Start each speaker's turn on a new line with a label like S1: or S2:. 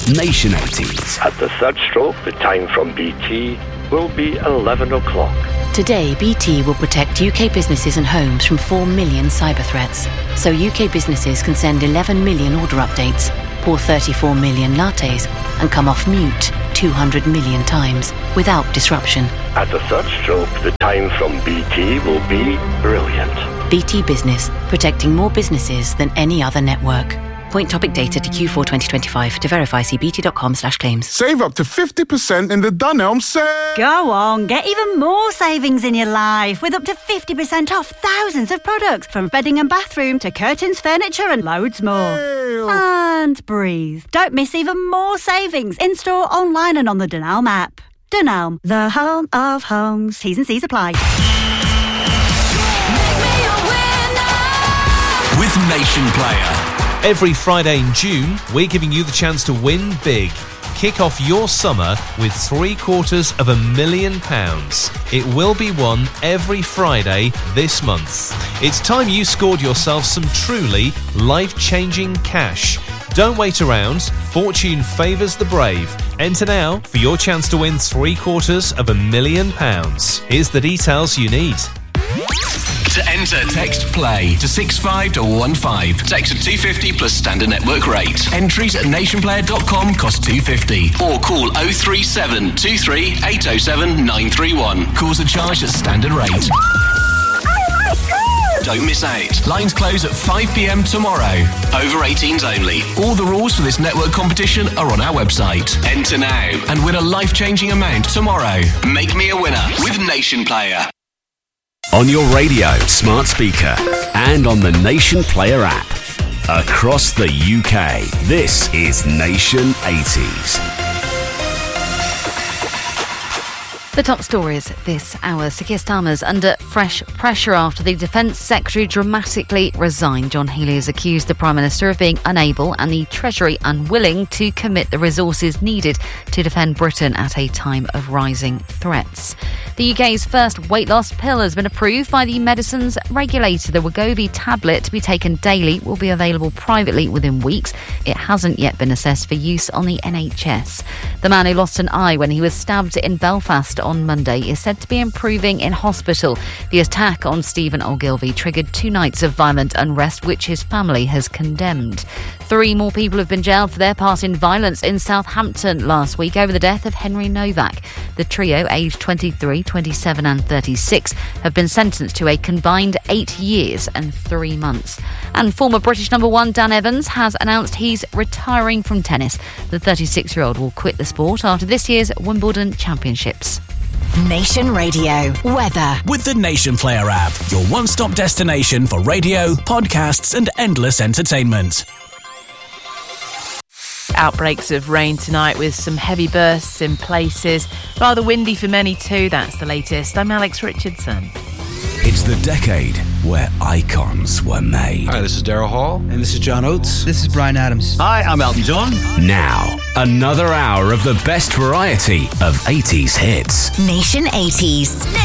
S1: Nation 80s.
S2: At the third stroke, the time from BT will be 11 o'clock.
S3: Today, BT will protect UK businesses and homes from 4 million cyber threats. So UK businesses can send 11 million order updates, pour 34 million lattes, and come off mute 200 million times without disruption.
S2: At the third stroke, the time from BT will be brilliant.
S3: BT Business, protecting more businesses than any other network. Point topic data to Q4 2025. To verify, see bt.com/claims.
S4: Save up to 50% in the Dunelm sale.
S5: Go on, get even more savings in your life with up to 50% off thousands of products from bedding and bathroom to curtains, furniture and loads more. And breathe. Don't miss even more savings in-store, online and on the Dunelm app. Dunelm, the home of homes. T's and C's apply.
S1: With Nation Player.
S6: Every Friday in June, we're giving you the chance to win big. Kick off your summer with £750,000. It will be won every Friday this month. It's time you scored yourself some truly life-changing cash. Don't wait around. Fortune favours the brave. Enter now for your chance to win £750,000. Here's the details you need.
S1: To enter, text PLAY to 65215. Text at 250 plus standard network rate. Entries at nationplayer.com cost $2.50. Or call 037 23 807 931. Calls are charged at standard rate. Don't miss out. Lines close at 5 p.m. tomorrow. Over 18s only. All the rules for this network competition are on our website. Enter now and win a life-changing amount tomorrow. Make me a winner with Nation Player. On your radio, smart speaker, and on the Nation Player app. Across the UK, this is Nation 80s.
S7: The top stories this hour. Sir Keir Starmer's under fresh pressure after the Defence Secretary dramatically resigned. John Healey has accused the Prime Minister of being unable and the Treasury unwilling to commit the resources needed to defend Britain at a time of rising threats. The UK's first weight loss pill has been approved by the medicines regulator. The Wegovy tablet, to be taken daily, will be available privately within weeks. It hasn't yet been assessed for use on the NHS. The man who lost an eye when he was stabbed in Belfast on Monday is said to be improving in hospital. The attack on Stephen Ogilvie triggered 2 nights of violent unrest, which his family has condemned. 3 more people have been jailed for their part in violence in Southampton last week over the death of Henry Novak. The trio, aged 23, 27 and 36, have been sentenced to a combined 8 years and 3 months. And former British number 1 Dan Evans has announced he's retiring from tennis. The 36-year-old will quit the sport after this year's Wimbledon Championships.
S8: Nation Radio weather
S1: With the Nation Player app, your one-stop destination for radio, podcasts and endless entertainment.
S9: Outbreaks of rain tonight with some heavy bursts in places. Rather windy for many too. That's the latest. I'm Alex Richardson.
S1: It's the decade where icons were made.
S10: Hi, this is Daryl Hall.
S11: And this is John Oates.
S12: This is Bryan Adams.
S10: Hi, I'm Elton John.
S1: Now, another hour of the best variety of 80s hits.
S8: Nation 80s.